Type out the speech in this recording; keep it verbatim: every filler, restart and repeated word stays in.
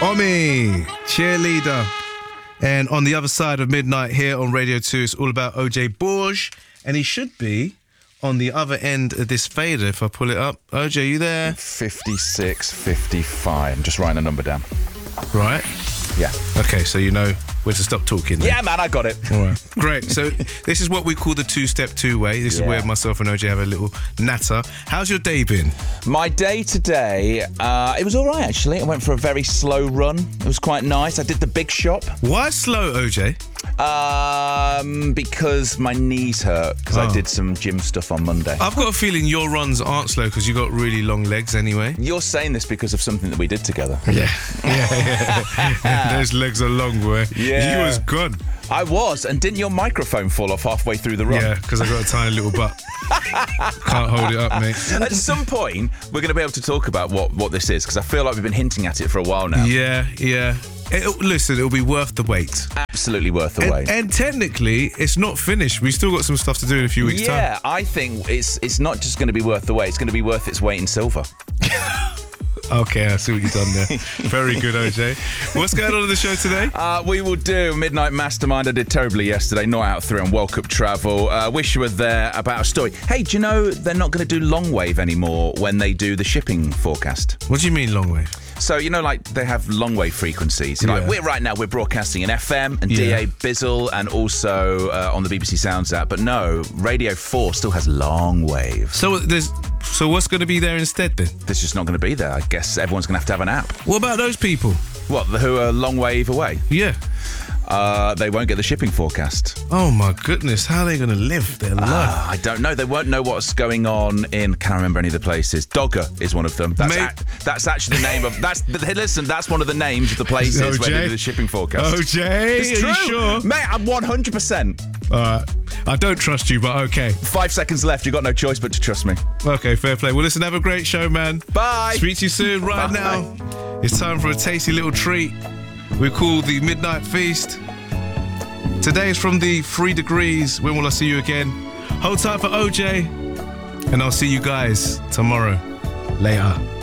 Omi, cheerleader. And on the other side of midnight here on Radio two, it's all about O J Borge. And he should be on the other end of this fader if I pull it up. O J, you there? fifty-six fifty-five. I'm just writing a number down. Right. Yeah. Okay, so you know where to stop talking then. Yeah, man, I got it. All right. Great. So this is what we call the two-step two-way. This Yeah. is where myself and O J have a little natter. How's your day been? My day today, uh, it was all right, actually. I went for a very slow run. It was quite nice. I did the big shop. Why slow, O J? Um, because my knees hurt, because Oh. I did some gym stuff on Monday. I've got a feeling your runs aren't slow because you got really long legs anyway. You're saying this because of something that we did together. Yeah. Yeah, yeah. Those legs are long, boy. Yeah. You was gone. I was, and didn't your microphone fall off halfway through the run? Yeah, because I got a tiny little butt. Can't hold it up, mate. At some point, we're going to be able to talk about what, what this is, because I feel like we've been hinting at it for a while now. Yeah, yeah. It'll, listen, it'll be worth the wait. Absolutely worth the And, wait. and technically, it's not finished. We've still got some stuff to do in a few weeks' yeah, time. I think it's it's not just going to be worth the wait, it's going to be worth its weight in silver. Okay, I see what you've done there. Very good, O J. What's going on in the show today? Uh, we will do Midnight Mastermind. I did terribly yesterday. Not Out Three on World Cup travel. Uh, wish you were there about a story. Hey, do you know they're not going to do long wave anymore when they do the shipping forecast? What do you mean long wave? So, you know, like they have long wave frequencies. Like Yeah. we're right now, we're broadcasting in F M and Yeah. D A Bizzle and also uh, on the B B C Sounds app. But no, Radio four still has long wave. So there's, so what's going to be there instead then? That's just not going to be there. I guess everyone's going to have to have an app. What about those people? What, the who are long wave away? Yeah. Uh, they won't get the shipping forecast. Oh my goodness, how are they going to live their life? Uh, I don't know. They won't know what's going on in. Can I remember any of the places? Dogger is one of them. That's, Mate- ac- that's actually the name of. That's hey, listen. That's one of the names of the places O where they J? do the shipping forecast. O J, It's are true, you sure? mate. I'm one hundred percent. All right. I don't trust you, but okay. Five seconds left. You got no choice but to trust me. Okay, fair play. Well, listen, have a great show, man. Bye. Speak to you soon. Right Bye. now, it's time for a tasty little treat we call the Midnight Feast. Today is from the Three Degrees. When will I see you again? Hold tight for O J, and I'll see you guys tomorrow. Later.